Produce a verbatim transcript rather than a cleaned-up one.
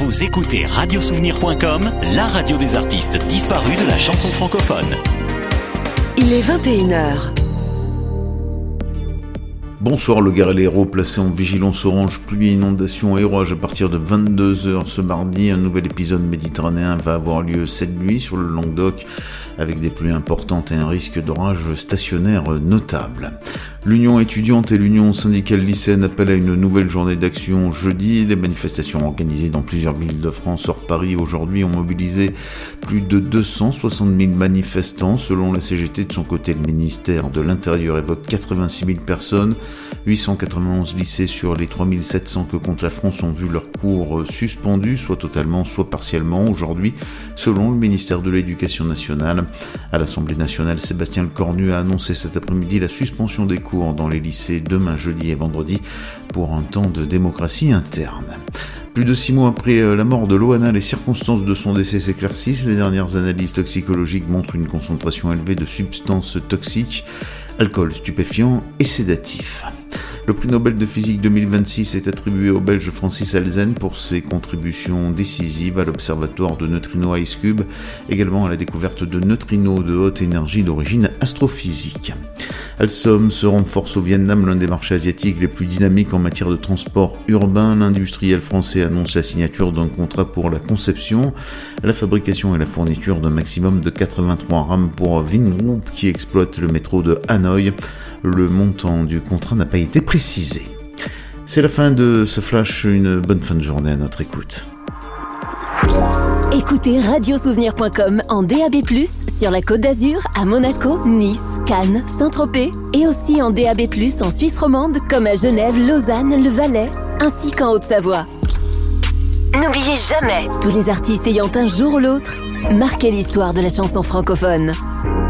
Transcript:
Vous écoutez radiosouvenir point com, la radio des artistes disparus de la chanson francophone. Il est vingt et une heures. Bonsoir, le Gard et l'Hérault placé en vigilance orange, pluie, inondation et orage à partir de vingt-deux heures ce mardi. Un nouvel épisode méditerranéen va avoir lieu cette nuit sur le Languedoc avec des pluies importantes et un risque d'orage stationnaire notable. L'Union étudiante et l'Union syndicale lycéenne appellent à une nouvelle journée d'action jeudi. Les manifestations organisées dans plusieurs villes de France hors Paris aujourd'hui ont mobilisé plus de deux cent soixante mille manifestants. Selon la C G T, de son côté, le ministère de l'Intérieur évoque quatre-vingt-six mille personnes. huit cent quatre-vingt-onze lycées sur les trois mille sept cents que compte la France ont vu leurs cours suspendus, soit totalement, soit partiellement, aujourd'hui, selon le ministère de l'Éducation nationale. À l'Assemblée nationale, Sébastien Lecornu a annoncé cet après-midi la suspension des cours dans les lycées demain, jeudi et vendredi pour un temps de démocratie interne. Plus de six mois après la mort de Loana, les circonstances de son décès s'éclaircissent. Les dernières analyses toxicologiques montrent une concentration élevée de substances toxiques, alcool, stupéfiants et sédatifs. Le prix Nobel de physique deux mille vingt-six est attribué au Belge Francis Alzen pour ses contributions décisives à l'observatoire de neutrinos IceCube, également à la découverte de neutrinos de haute énergie d'origine astrophysique. Alstom se renforce au Vietnam, l'un des marchés asiatiques les plus dynamiques en matière de transport urbain. L'industriel français annonce la signature d'un contrat pour la conception, la fabrication et la fourniture d'un maximum de quatre-vingt-trois rames pour Vingroup qui exploite le métro de Hanoï. Le montant du contrat n'a pas été précisé. C'est la fin de ce flash, une bonne fin de journée à notre écoute. Écoutez radiosouvenir point com en D A B plus, sur la Côte d'Azur, à Monaco, Nice, Cannes, Saint-Tropez et aussi en D A B plus en Suisse romande comme à Genève, Lausanne, le Valais, ainsi qu'en Haute-Savoie. N'oubliez jamais, tous les artistes ayant un jour ou l'autre marqué l'histoire de la chanson francophone.